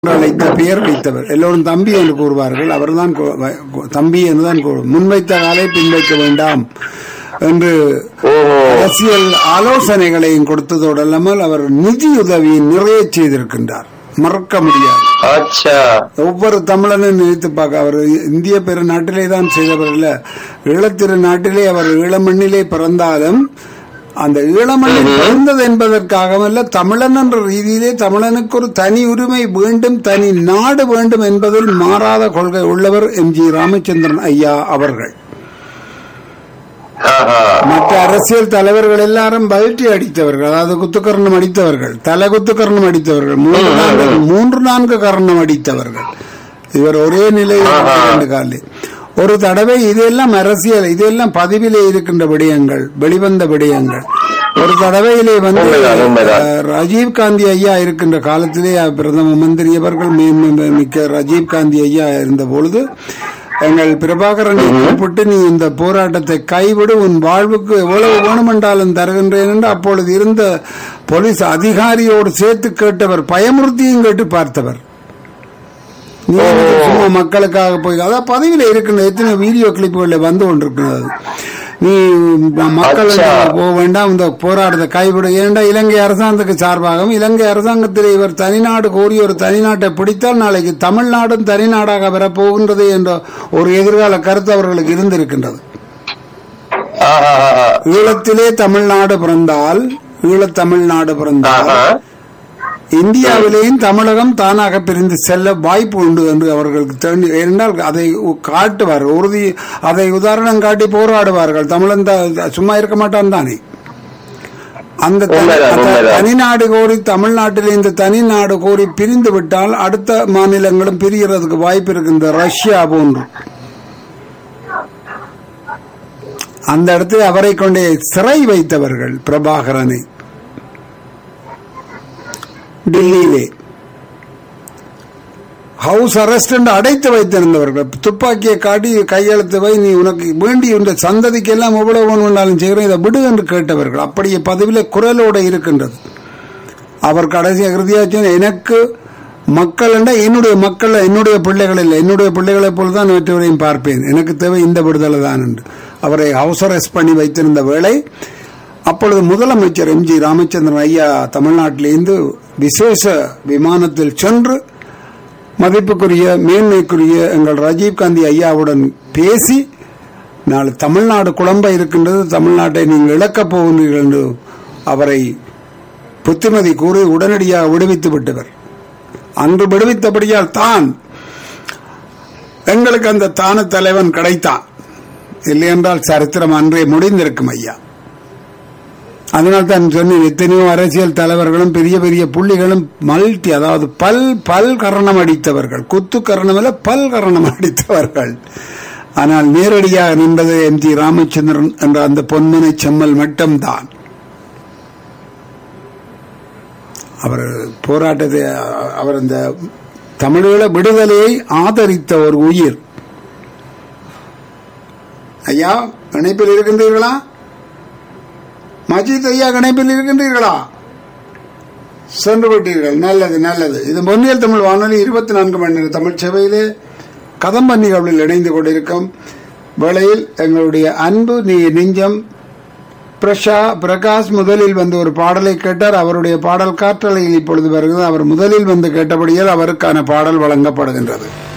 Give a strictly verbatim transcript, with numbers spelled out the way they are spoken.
அழைத்த பெயர் வைத்தவர். எல்லோரும் தம்பி என்று கூறுவார்கள். அவர்தான் தம்பி என்றுதான் முன்வைத்த காலை பின்வைக்க வேண்டாம் என்று அரசியல் ஆலோசனைகளையும் கொடுத்ததோடு அல்லாமல் அவர் நிதியுதவி நிறைய செய்திருக்கின்றார். மறக்க முடியாது. ஒவ்வொரு தமிழனும் நினைத்து பார்க்க, அவர் இந்திய பெரு நாட்டிலே தான் செய்தவர் இல்ல, ஈழத்திரு நாட்டிலே அவர் ஈழமண்ணிலே பிறந்தாலும் அந்த ஈழமண்ணில் பிறந்தது என்பதற்காகவல்ல, தமிழன் என்ற ரீதியிலே தமிழனுக்கு ஒரு தனி உரிமை வேண்டும், தனி நாடு வேண்டும் என்பதில் மாறாத கொள்கை உள்ளவர் எம் ஜி ராமச்சந்திரன் ஐயா அவர்கள். மற்ற அரசியல் தலைவர்கள் எல்லாரும் பல்ட்டி அடித்தவர்கள், அதாவது குத்துக்கரணம் அடித்தவர்கள், தலை குத்துக்கரணம் அடித்தவர்கள், மூன்று நான்கு மூன்று நான்கு கரணம் அடித்தவர்கள். இவர் ஒரே நிலையில் காலை ஒரு தடவை இதெல்லாம் அரசியல், இதெல்லாம் பதிவிலே இருக்கின்ற விடயங்கள், வெளிவந்த விடயங்கள். ஒரு தடவையிலே வந்து ராஜீவ்காந்தி ஐயா இருக்கின்ற காலத்திலே பிரதம மந்திரி அவர்கள் மிக்க ராஜீவ்காந்தி ஐயா இருந்த பொழுது எங்கள் பிரபாகரனை கூப்பிட்டு, நீ இந்த போராட்டத்தை கைவிடு, உன் வாழ்வுக்கு எவ்வளவு வேணுமென்றாலும் தருகின்றேன் என்று அப்பொழுது இருந்த போலீஸ் அதிகாரியோடு சேர்த்து கேட்டவர், பயமுறுத்தியும் கேட்டு பார்த்தவர். நீ சும்மா மக்களுக்காக போய், அதான் பதவியில இருக்கின்ற எத்தனை வீடியோ கிளிப்புகள் வந்து கொண்டிருக்கிறது. நீ மக்கள் போக வேண்டாம், இந்த போராட்டத்தை கைவிட. ஏண்டா இலங்கை அரசாங்கத்துக்கு சார்பாகவும் இலங்கை அரசாங்கத்தில் இவர் தனிநாடு கோரி ஒரு தனிநாட்டை பிடித்தால் நாளைக்கு தமிழ்நாடும் தனிநாடாக வரப்போகின்றது என்ற ஒரு எதிர்கால கருத்து அவர்களுக்கு இருந்திருக்கின்றது. ஈழத்திலே தமிழ்நாடு பிறந்தால், ஈழத் தமிழ்நாடு பிறந்தால் இந்தியாவிலேயும் தமிழகம் தானாக பிரிந்து செல்ல வாய்ப்பு உண்டு என்று அவர்களுக்கு தெரிந்து, ஏனென்றால் அதை காட்டுவார், உறுதி, அதை உதாரணம் காட்டி போராடுவார்கள். தமிழன் சும்மா இருக்க மாட்டான் தானே. அந்த தனிநாடு கோரி தமிழ்நாட்டில் இந்த தனிநாடு கோரி பிரிந்து விட்டால் அடுத்த மாநிலங்களும் பிரிகிறதுக்கு வாய்ப்பு இருக்கின்ற, ரஷ்யா போன்று. அந்த இடத்தில் அவரை கொண்டே சிறை வைத்தவர்கள் பிரபாகரனை டெல்லியிலே ஹவுஸ் அரெஸ்ட் என்று அடைத்து வைத்திருந்தவர்கள். துப்பாக்கியை காட்டி கையெழுத்து வை, நீ உனக்கு வேண்டிய இந்த சந்ததிக்கு எல்லாம் எவ்வளவு வேணும்னாலும் செய்கிறேன், இதை விடு என்று கேட்டவர்கள். அப்படியே பதவியில குரலோடு இருக்கின்றது. அவர் கடைசி இறுதியாச்சு, எனக்கு மக்கள் என்ற என்னுடைய மக்கள், என்னுடைய பிள்ளைகள் இல்லை, என்னுடைய பிள்ளைகளை போலதான் மற்றவரையும் பார்ப்பேன், எனக்கு தேவை இந்த விடுதலை தான் என்று அவரை ஹவுஸ் அரெஸ்ட் பண்ணி வைத்திருந்த வேளை அப்பொழுது முதலமைச்சர் எம் ஜி ராமச்சந்திரன் ஐயா தமிழ்நாட்டிலிருந்து விசேஷ விமானத்தில் சென்று மதிப்புக்குரிய மேன்மைக்குரிய எங்கள் ராஜீவ்காந்தி ஐயாவுடன் பேசி, நாளை தமிழ்நாடு குழம்ப இருக்கின்றது, தமிழ்நாட்டை நீங்கள் இழக்கப் போகின்றீர்கள் என்று அவரை புத்திமதி கூறி உடனடியாக விடுவித்து விட்டவர். அன்று விடுவித்தபடியால் தான் எங்களுக்கு அந்த தான தலைவன் கிடைத்தான். இல்லையென்றால் சரித்திரம் அன்றே முடிந்திருக்கும் ஐயா. அதனால் தான் சொன்னேன், எத்தனையோ அரசியல் தலைவர்களும் பெரிய பெரிய புள்ளிகளும் மல்டி, அதாவது பல் பல் கரணம் அடித்தவர்கள், குத்து கரணம் அல்ல பல் கரணம் அடித்தவர்கள். ஆனால் நேரடியாக நின்றது எம் ஜி ராமச்சந்திரன் என்ற அந்த பொன்மனை செம்மல் மட்டும்தான். அவர் போராட்டத்தை, அவர் இந்த தமிழீழ விடுதலையை ஆதரித்த ஒரு உயிர். ஐயா இணைப்பில் இருக்கின்றீர்களா? மஜித் ஐயா கணைப்பில் இருக்கின்றீர்களா? சென்று விட்டீர்கள். நல்லது நல்லது. இது பொன்னியல் தமிழ் வானொலி இருபத்தி நான்கு மணி நேர தமிழ் சேவையிலே கதம்பன்னி கவலில் இணைந்து கொண்டிருக்கும் வேளையில் எங்களுடைய அன்பு நீ நெஞ்சம் பிரஷா பிரகாஷ் முதலில் வந்து ஒரு பாடலை கேட்டார். அவருடைய பாடல் காற்றலையில் இப்பொழுது வருகிறது. அவர் முதலில் வந்து கேட்டபடியால் அவருக்கான பாடல் வழங்கப்படுகின்றது.